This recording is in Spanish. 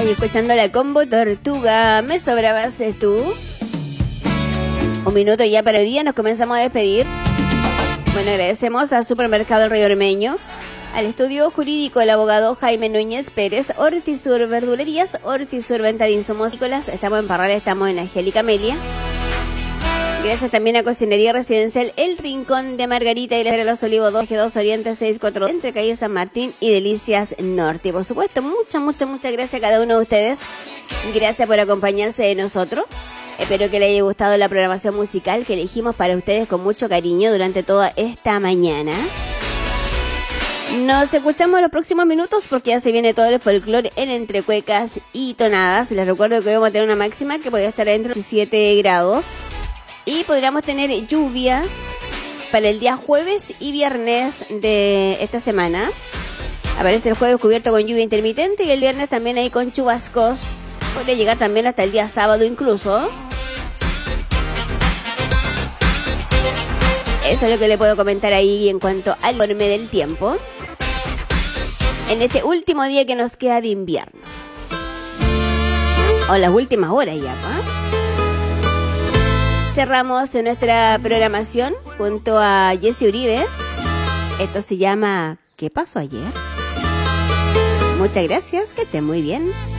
Y escuchando la combo Tortuga, me sobrabas tú. Un minuto ya para el día, nos comenzamos a despedir. Bueno, agradecemos a Supermercado El Río Ormeño, al estudio jurídico del abogado Jaime Núñez Pérez, Hortisur Verdulerías, Hortisur Venta de Insumos Agrícolas. Estamos en Parral, estamos en Angélica Amelia. Gracias también a Cocinería Residencial El Rincón de Margarita y de los Olivos 2, G2 Oriente 642, entre calle San Martín y Delicias Norte. Y por supuesto, muchas gracias a cada uno de ustedes. Gracias por acompañarse de nosotros. Espero que les haya gustado la programación musical que elegimos para ustedes con mucho cariño durante toda esta mañana. Nos escuchamos los próximos minutos porque ya se viene todo el folclore en entre cuecas y tonadas. Les recuerdo que hoy vamos a tener una máxima que podría estar dentro de 17 grados. Y podríamos tener lluvia para el día jueves y viernes de esta semana. Aparece el jueves cubierto con lluvia intermitente y el viernes también ahí con chubascos. Podría llegar también hasta el día sábado incluso. Eso es lo que le puedo comentar ahí en cuanto al informe del tiempo. En este último día que nos queda de invierno. O las últimas horas ya, ¿no? Cerramos nuestra programación junto a Jesse Uribe. Esto se llama ¿Qué pasó ayer? Muchas gracias, que estén muy bien.